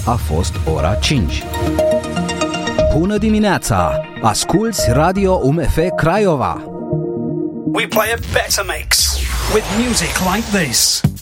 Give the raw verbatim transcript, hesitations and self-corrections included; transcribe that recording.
a fost ora cinci. Bună dimineața! Asculți Radio U M F Craiova! We play a better mix with music like this.